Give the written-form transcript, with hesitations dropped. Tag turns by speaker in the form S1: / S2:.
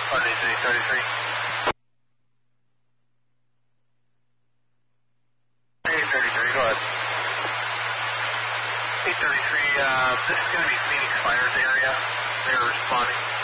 S1: Sunday 833. 833, go ahead. 833, this is going to be Phoenix Fires area. They're responding.